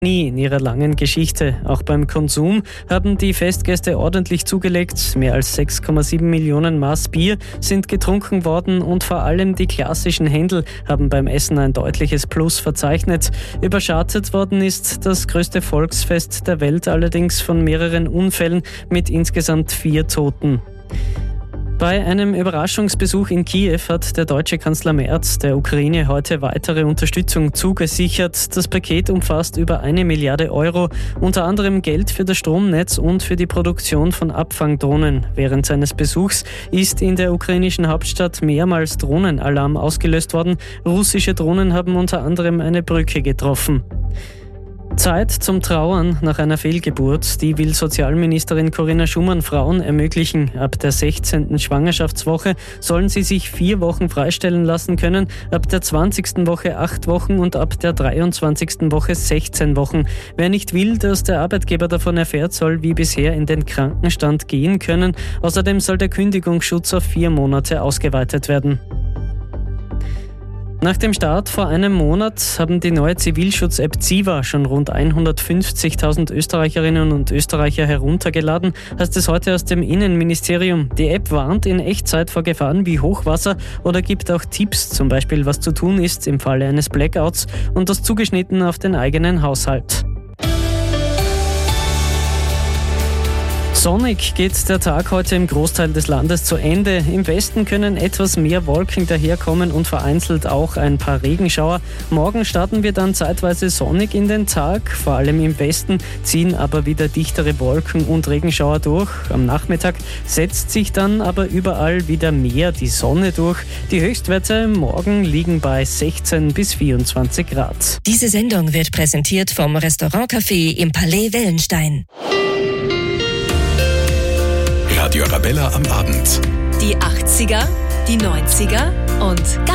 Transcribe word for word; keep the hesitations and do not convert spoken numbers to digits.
Nie in ihrer langen Geschichte. Auch beim Konsum haben die Festgäste ordentlich zugelegt. Mehr als sechs Komma sieben Millionen Maß Bier sind getrunken worden und vor allem die klassischen Händel haben beim Essen ein deutliches Plus verzeichnet. Überschattet worden ist das größte Volksfest der Welt allerdings von mehreren Unfällen mit insgesamt vier Toten. Bei einem Überraschungsbesuch in Kiew hat der deutsche Kanzler Merz der Ukraine heute weitere Unterstützung zugesichert. Das Paket umfasst über eine Milliarde Euro, unter anderem Geld für das Stromnetz und für die Produktion von Abfangdrohnen. Während seines Besuchs ist in der ukrainischen Hauptstadt mehrmals Drohnenalarm ausgelöst worden. Russische Drohnen haben unter anderem eine Brücke getroffen. Zeit zum Trauern nach einer Fehlgeburt. Die will Sozialministerin Corinna Schumann Frauen ermöglichen. Ab der sechzehnten Schwangerschaftswoche sollen sie sich vier Wochen freistellen lassen können, ab der zwanzigsten Woche acht Wochen und ab der dreiundzwanzigsten Woche sechzehn Wochen. Wer nicht will, dass der Arbeitgeber davon erfährt, soll wie bisher in den Krankenstand gehen können. Außerdem soll der Kündigungsschutz auf vier Monate ausgeweitet werden. Nach dem Start vor einem Monat haben die neue Zivilschutz-App Ziva schon rund hundertfünfzigtausend Österreicherinnen und Österreicher heruntergeladen, heißt es heute aus dem Innenministerium. Die App warnt in Echtzeit vor Gefahren wie Hochwasser oder gibt auch Tipps, zum Beispiel was zu tun ist im Falle eines Blackouts und das zugeschnitten auf den eigenen Haushalt. Sonnig geht der Tag heute im Großteil des Landes zu Ende. Im Westen können etwas mehr Wolken daherkommen und vereinzelt auch ein paar Regenschauer. Morgen starten wir dann zeitweise sonnig in den Tag. Vor allem im Westen ziehen aber wieder dichtere Wolken und Regenschauer durch. Am Nachmittag setzt sich dann aber überall wieder mehr die Sonne durch. Die Höchstwerte morgen liegen bei sechzehn bis vierundzwanzig Grad. Diese Sendung wird präsentiert vom Restaurant-Café im Palais Wellenstein. Radio Arabella am Abend. Die achtziger, die neunziger und